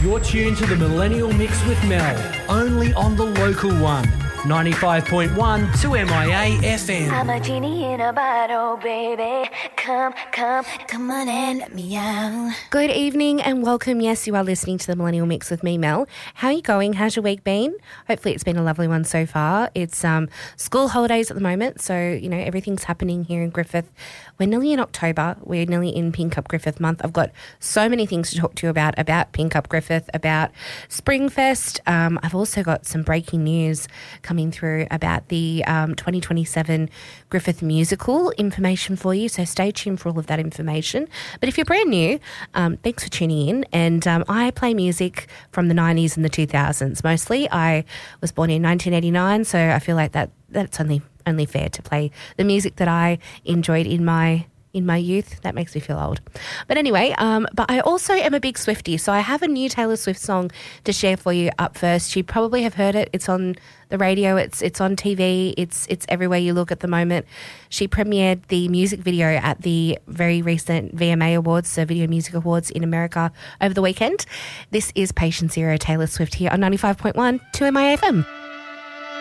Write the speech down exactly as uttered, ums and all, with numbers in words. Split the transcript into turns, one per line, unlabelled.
You're tuned to the Millennial Mix with Mel, only on the local one, ninety-five point one two M I A F M.
I'm a genie in a bottle, baby. Come, come, come on and let me out.
Good evening and welcome. Yes, you are listening to the Millennial Mix with me, Mel. How are you going? How's your week been? Hopefully it's been a lovely one so far. It's um, school holidays at the moment, so, you know, everything's happening here in Griffith. We're nearly in October. We're nearly in Pink Up Griffith month. I've got so many things to talk to you about, about Pink Up Griffith, about Springfest. Um, I've also got some breaking news coming through about the um, twenty twenty-seven Griffith musical information for you, so stay tuned for all of that information. But if you're brand new, um, thanks for tuning in. And um, I play music from the nineties and the two thousands mostly. I was born in nineteen eighty-nine, so I feel like that that's only only fair to play the music that I enjoyed in my in my youth. That makes me feel old. But anyway, um, but I also am a big Swiftie, so I have a new Taylor Swift song to share for you up first. You probably have heard it. It's on the radio, it's it's on T V, it's it's everywhere you look at the moment. She premiered the music video at the very recent V M A Awards, the Video Music Awards in America over the weekend. This is Patient Zero, Taylor Swift here on ninety-five point one two M I A F M.